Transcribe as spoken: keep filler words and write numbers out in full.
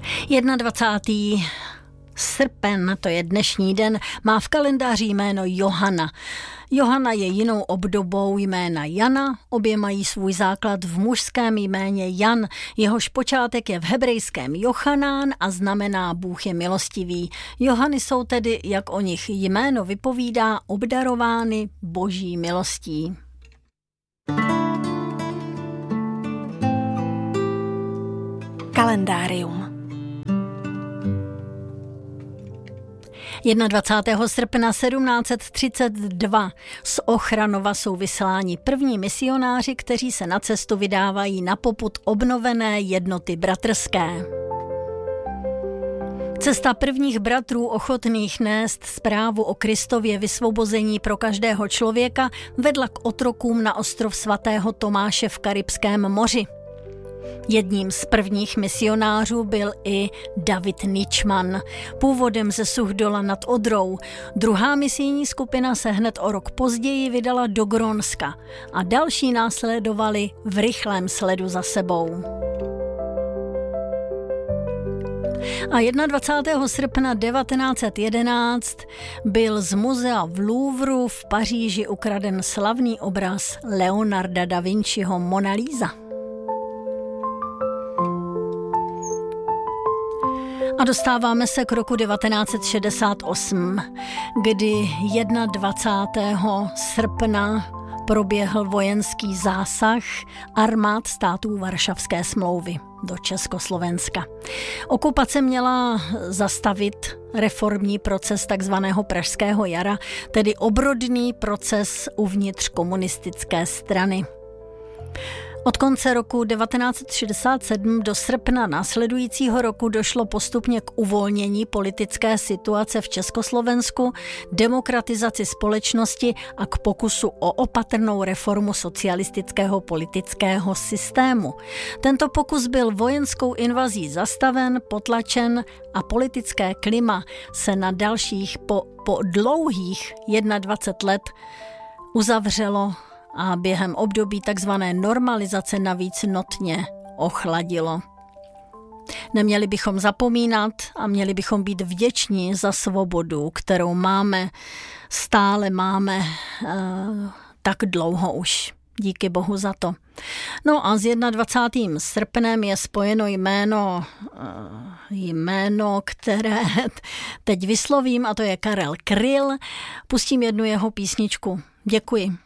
dvacátého prvního srpen, to je dnešní den, má v kalendáři jméno Johana. Johana je jinou obdobou jména Jana, obě mají svůj základ v mužském jméně Jan, jehož počátek je v hebrejském Jochanán a znamená Bůh je milostivý. Johany jsou tedy, jak o nich jméno vypovídá, obdarovány boží milostí. Kalendárium. dvacátého prvního srpna sedmnáct set třicet dva z Ochranova jsou vysláni první misionáři, kteří se na cestu vydávají na popud obnovené jednoty bratrské. Cesta prvních bratrů ochotných nést zprávu o Kristově vysvobození pro každého člověka vedla k otrokům na ostrov svatého Tomáše v Karibském moři. Jedním z prvních misionářů byl i David Ničman, původem ze Suchdola nad Odrou. Druhá misijní skupina se hned o rok později vydala do Grónska a další následovali v rychlém sledu za sebou. A dvacátého prvního srpna devatenáct set jedenáct byl z muzea v Louvru v Paříži ukraden slavný obraz Leonarda da Vinciho Mona Lisa. A dostáváme se k roku devatenáct set šedesát osm, kdy dvacátého prvního srpna proběhl vojenský zásah armád států Varšavské smlouvy do Československa. Okupace měla zastavit reformní proces takzvaného Pražského jara, tedy obrodný proces uvnitř komunistické strany. Od konce roku devatenáct set šedesát sedm do srpna následujícího roku došlo postupně k uvolnění politické situace v Československu, demokratizaci společnosti a k pokusu o opatrnou reformu socialistického politického systému. Tento pokus byl vojenskou invazí zastaven, potlačen a politické klima se na dalších po, po dlouhých dvacet jedna let uzavřelo a během období takzvané normalizace navíc notně ochladilo. Neměli bychom zapomínat a měli bychom být vděční za svobodu, kterou máme, stále máme uh, tak dlouho už. Díky Bohu za to. No a s dvacátým prvním srpnem je spojeno jméno, jméno, které teď vyslovím, a to je Karel Kryl. Pustím jednu jeho písničku. Děkuji.